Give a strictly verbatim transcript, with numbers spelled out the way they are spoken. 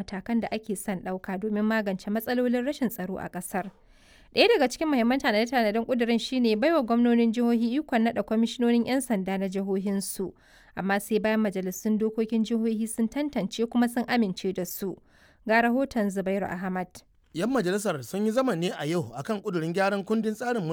matakan da ake son ɗauka domin magance matsalolin rashin tsaro a ƙasar. Ɗaya daga cikin muhimman tanade-tanaden ƙudurin shine baiwa gwamnonin jihohi ikon naɗa kwamishinonin 'yan sanda na jihohinsu, amma sai bayan majalisun dokokin jihohi sun tantance kuma sun amince da su. Ga rahoton Zubairu Ahmad. 'Yan majalisar sun yi zaman ne a yau akan ƙudurin gyaran kundin tsarin